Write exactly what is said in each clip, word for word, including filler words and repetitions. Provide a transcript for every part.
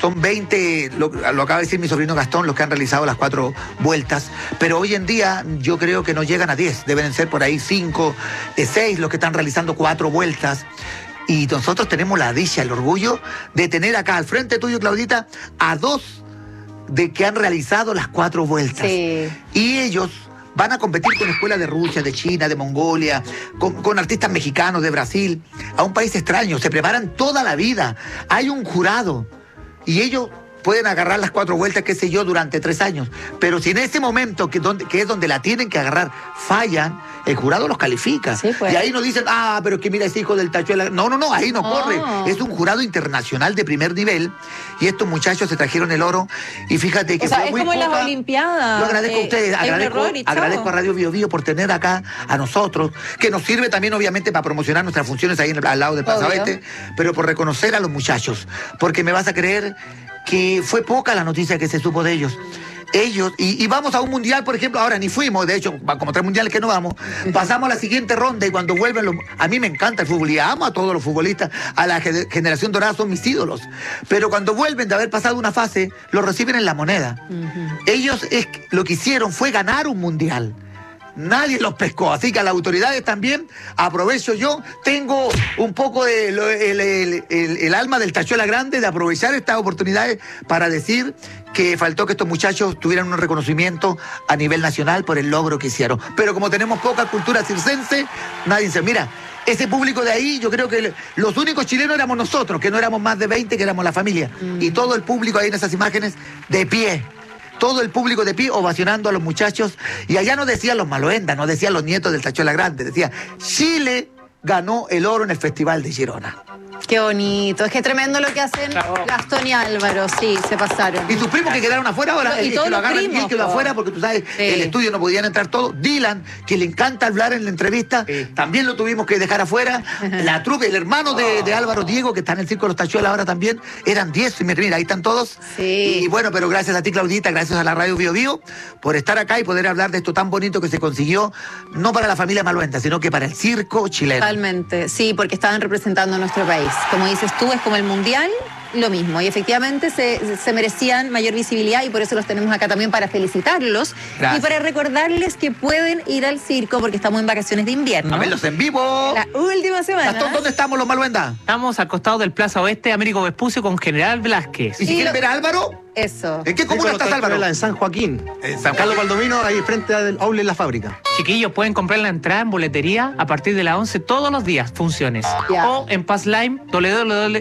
son veinte, lo, lo acaba de decir mi sobrino Gastón, los que han realizado las cuatro vueltas, pero hoy en día yo creo que no llegan a diez, deben ser por ahí cinco, seis los que están realizando cuatro vueltas. Y nosotros tenemos la dicha, el orgullo de tener acá al frente tuyo, Claudita, a dos de que han realizado las cuatro vueltas. Sí. Y ellos van a competir con escuelas de Rusia, de China, de Mongolia, con, con artistas mexicanos, de Brasil, a un país extraño. Se preparan toda la vida. Hay un jurado y ellos pueden agarrar las cuatro vueltas, qué sé yo, durante tres años. Pero si en ese momento, que, donde, que es donde la tienen que agarrar, fallan, el jurado los califica. Sí, pues. Y ahí no dicen, ah, pero es que mira ese hijo del tachuela. No, no, no, ahí no, no corre. Es un jurado internacional de primer nivel. Y estos muchachos se trajeron el oro. Y fíjate que o sea, fue es muy como en poca. las Olimpiadas. Yo agradezco eh, a ustedes, agradezco, agradezco a Radio Bio Bio por tener acá a nosotros, que nos sirve también obviamente para promocionar nuestras funciones ahí en el, al lado de Plaza Oeste, pero por reconocer a los muchachos. Porque me vas a creer que fue poca la noticia que se supo de ellos. Ellos, y, y vamos a un mundial, por ejemplo, ahora ni fuimos, de hecho, como tres mundiales que no vamos, pasamos a la siguiente ronda y cuando vuelven, los, a mí me encanta el fútbol y amo a todos los futbolistas, a la generación dorada son mis ídolos, pero cuando vuelven de haber pasado una fase, los reciben en La Moneda. Uh-huh. Ellos es, lo que hicieron fue ganar un mundial. Nadie los pescó, así que a las autoridades también aprovecho yo, tengo un poco de el, el, el, el, el alma del tachuela grande de aprovechar estas oportunidades para decir que faltó que estos muchachos tuvieran un reconocimiento a nivel nacional por el logro que hicieron. Pero como tenemos poca cultura circense, nadie se mira. Ese público de ahí, yo creo que los únicos chilenos éramos nosotros, que no éramos más de veinte, que éramos la familia. Mm. Y todo el público ahí en esas imágenes de pie. Todo el público de pie ovacionando a los muchachos. Y allá no decían los Maluendas, no decían los nietos del Tachuela Grande. Decía, Chile ganó el oro en el Festival de Girona. Qué bonito. Es que tremendo lo que hacen Gastón y Álvaro. Sí, se pasaron. Y sus primos que quedaron afuera ahora. Y el, todos que lo los agarran primos, bien quedó po. afuera porque tú sabes, Sí. el estudio no podían entrar todos. Dylan, que le encanta hablar en la entrevista, sí. También lo tuvimos que dejar afuera. La trupe, el hermano de, de Álvaro, Diego, que está en el Circo de los Tachuelas ahora también, eran diez. Mira, ahí están todos. Sí. Y bueno, pero gracias a ti, Claudita, gracias a la Radio Bio Bio, por estar acá y poder hablar de esto tan bonito que se consiguió, no para la familia Maluenda, sino que para el circo chileno. Totalmente, sí, porque estaban representando a nuestro país. Como dices tú, es como el mundial, lo mismo. Y efectivamente se, se merecían mayor visibilidad y por eso los tenemos acá también para felicitarlos. Gracias. Y para recordarles que pueden ir al circo porque estamos en vacaciones de invierno. A verlos en vivo. La última semana. Gastón, ¿dónde estamos los Maluenda? Estamos al costado del Plaza Oeste, Américo Vespucio con General Velázquez. ¿Y si Y quieren lo... ver a Álvaro? Eso. ¿En qué comuna estás, Álvaro? En San Joaquín. En San Carlos Valdomino, ahí frente al outlet La Fábrica. Chiquillos, pueden comprar la entrada en boletería a partir de las once todos los días, funciones. Ya. O en Passlime, www.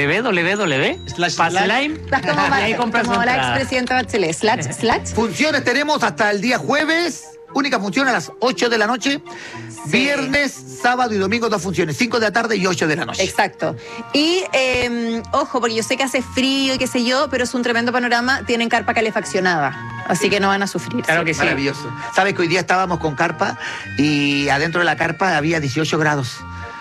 www. Slash Passlime. Estás como, Y ahí compras como su la entrada. expresidenta Bachelet. Slash, slash. Funciones tenemos hasta el día jueves. Única función a las ocho de la noche. Sí. Viernes, sábado y domingo dos funciones. cinco de la tarde y ocho de la noche. Exacto. Y eh, ojo, porque yo sé que hace frío y qué sé yo, pero es un tremendo panorama. Tienen carpa calefaccionada, así que no van a sufrir. Claro que sí. Maravilloso. Sabes que hoy día estábamos con carpa y adentro de la carpa había dieciocho grados.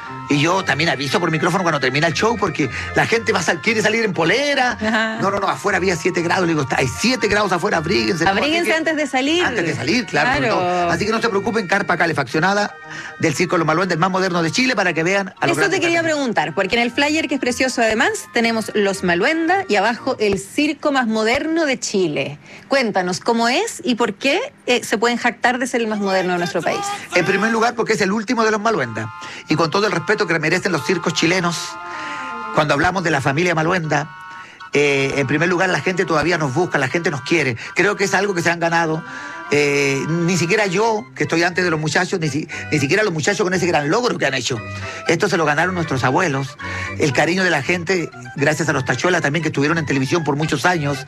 Y yo también aviso por micrófono cuando termina el show porque la gente va a sal, quiere salir en polera. Ajá. No, no, no, afuera había siete grados. Le digo, hay siete grados afuera, abríguense. Abríguense No, antes de salir. Antes de salir, claro. Claro. No. Así que no se preocupen, carpa calefaccionada del Circo Los Maluendas, el más moderno de Chile, para que vean a los Eso te grandes quería artistas. preguntar, porque en el flyer, que es precioso además, tenemos Los Maluenda y abajo el circo más moderno de Chile. Cuéntanos cómo es y por qué eh, se pueden jactar de ser el más moderno de nuestro país. En primer lugar, porque es el último de los Maluenda. Y con todo el respeto que merecen los circos chilenos, cuando hablamos de la familia Maluenda, eh, en primer lugar la gente todavía nos busca, la gente nos quiere. Creo que es algo que se han ganado. Eh, ni siquiera yo, que estoy antes de los muchachos, ni, si, ni siquiera los muchachos con ese gran logro que han hecho. Esto se lo ganaron nuestros abuelos. El cariño de la gente, gracias a los Tachuelas también, que estuvieron en televisión por muchos años.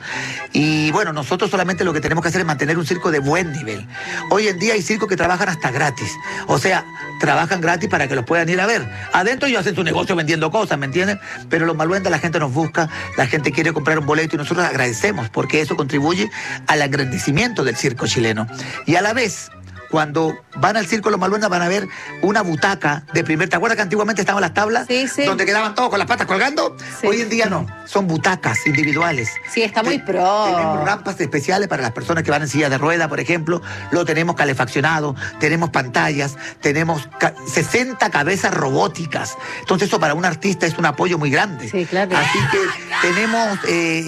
Y bueno, nosotros solamente lo que tenemos que hacer es mantener un circo de buen nivel. Hoy en día hay circos que trabajan hasta gratis. O sea, trabajan gratis para que los puedan ir a ver. Adentro ellos hacen su negocio vendiendo cosas, ¿me entienden? Pero los Maluendas, la gente nos busca, la gente quiere comprar un boleto y nosotros agradecemos porque eso contribuye al engrandecimiento del circo chileno. Y a la vez, cuando van al circo Los Maluendas van a ver una butaca de primer... ¿Te acuerdas que antiguamente estaban las tablas? Sí, sí. Donde quedaban todos con las patas colgando. Sí. Hoy en día no, son butacas individuales. Sí, está muy Te- pro. Tenemos rampas especiales para las personas que van en silla de rueda, por ejemplo. Lo tenemos calefaccionado, tenemos pantallas, tenemos ca- sesenta cabezas robóticas. Entonces eso para un artista es un apoyo muy grande. Sí, claro. Así que tenemos... eh,